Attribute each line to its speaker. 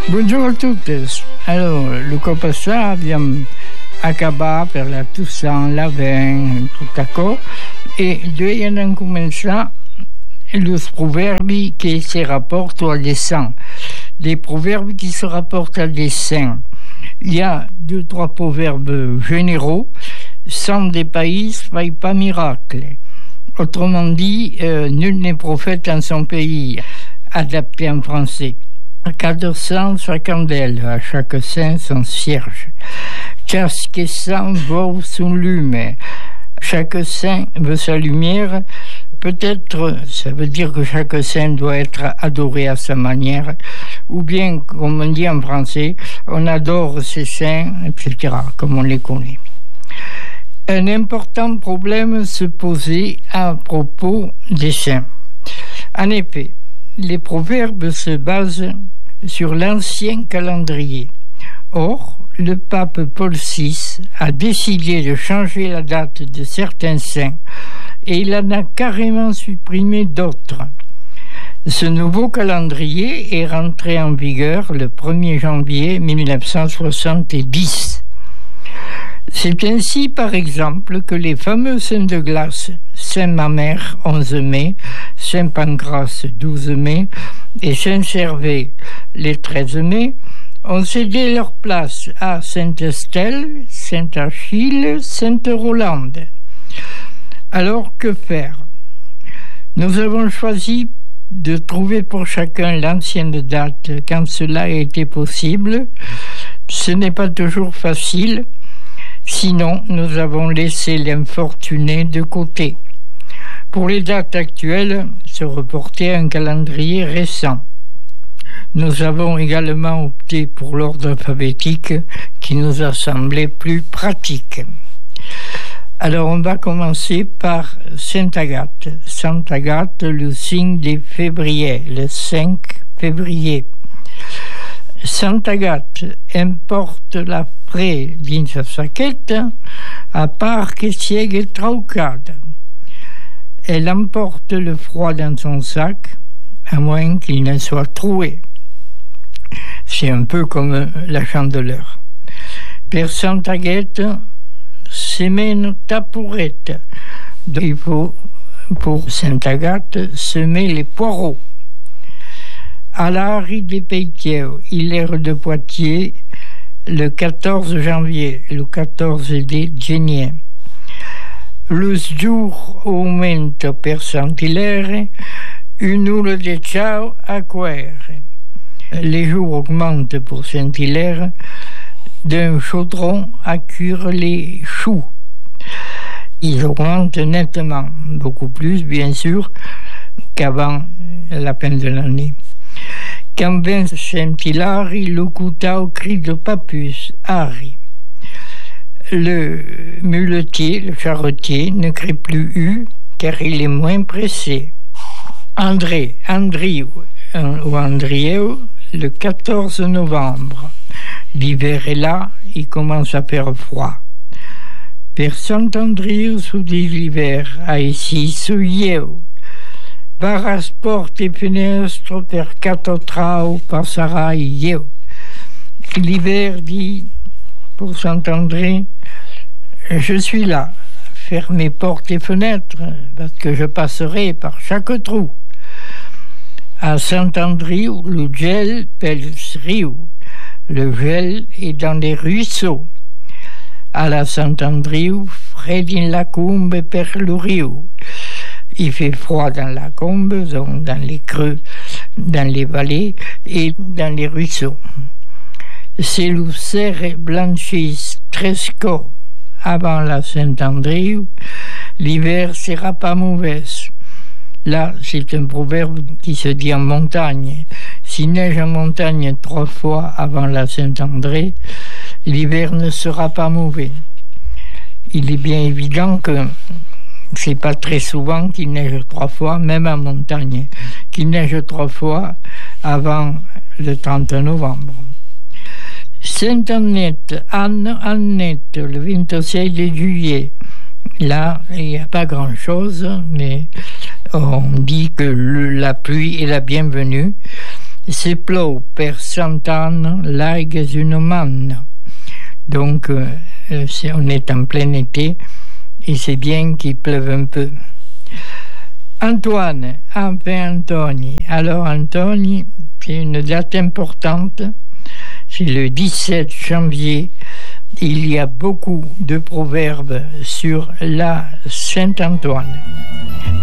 Speaker 1: Buongiorno a tutti. Allora, Luca Passà abbiamo acabato per la Toussaint, la Vin, tutto d'accordo, e dobbiamo cominciare les proverbes qui se rapportent à des saints. Les proverbes qui se rapportent à des saints. Il y a 2-3 proverbes généraux. Sans des pays, fait pas miracle. Autrement dit, nul n'est prophète en son pays, adapté en français. À 400 sa candelle, à chaque saint son cierge. Chaque saint vaut son lume. Chaque saint veut sa lumière. Peut-être, ça veut dire que chaque saint doit être adoré à sa manière, ou bien, comme on dit en français, on adore ces saints, etc., comme on les connaît. Un important problème se posait à propos des saints. En effet, les proverbes se basent sur l'ancien calendrier. Or, le pape Paul VI a décidé de changer la date de certains saints et il en a carrément supprimé d'autres. Ce nouveau calendrier est rentré en vigueur le 1er janvier 1970. C'est ainsi, par exemple, que les fameux saints de glace, Saint-Mamère, 11 mai, Saint-Pancrace, 12 mai, et Saint-Servais, les 13 mai, ont cédé leur place à Sainte-Estelle, Sainte-Achille, Sainte-Rolande. Alors, que faire? Nous avons choisi de trouver pour chacun l'ancienne date quand cela a été possible. Ce n'est pas toujours facile. Sinon, nous avons laissé l'infortuné de côté. Pour les dates actuelles, se reporter à un calendrier récent. Nous avons également opté pour l'ordre alphabétique qui nous a semblé plus pratique. Alors, on va commencer par Sainte Agathe. Sainte Agathe, le signe des février, le 5 février. Sainte Agathe importe la fre dins sa saqueta à part que siègue traucade. Elle emporte le froid dans son sac, à moins qu'il ne soit troué. C'est un peu comme la chandeleur. Per Sainte Agathe, semene tapourette. Il faut, pour Sainte Agathe, semer les poireaux. À l'Ari des Peitiers, Hilaire de Poitiers, le 14 janvier, le 14 de gennaio. Le jour aumenta per Saint-Hilaire, une heure de ciao à cuire. Les jours augmentent pour Saint-Hilaire, d'un chaudron à cuire les choux. Ils augmentent nettement, beaucoup plus bien sûr qu'avant la fin de l'année. Quand vint Saint-Hilari, le coûta au cri de Papus, Harry. Le muletier, le charretier, ne crie plus U, car il est moins pressé. Andriou, le 14 novembre. L'hiver est là, il commence à faire froid. Per Saint-Andriou, sous l'hiver, a ici souilleu. Varas porte et finestre per catotrao passera io. L'hiver dit pour Saint-André, je suis là, fermez portes et fenêtres, parce que je passerai par chaque trou. À Saint-Andriou, le gel pels riu, le gel est dans les ruisseaux. À la Saint-Andriou, fred in la combe per le riu. Il fait froid dans la combe, donc dans les creux, dans les vallées et dans les ruisseaux. C'est lucere blanchissent tresco avant la Saint-Andriou, l'hiver sera pas mauvais. Là, c'est un proverbe qui se dit en montagne. S'il neige en montagne 3 fois avant la Saint-André, l'hiver ne sera pas mauvais. Il est bien évident que c'est pas très souvent qu'il neige 3 fois, même en montagne, qu'il neige 3 fois avant le 30 novembre. Sainte-Annette, Annette, le 26 de juillet. Là, il n'y a pas grand-chose, mais on dit que la pluie est la bienvenue. Se plou per 100 ans, l'aigues une manne. Donc, on est en plein été et c'est bien qu'il pleuve un peu. Antoine, Antoni. Alors, Antoni, c'est une date importante. C'est le 17 janvier. Il y a beaucoup de proverbes sur la Saint-Antoine.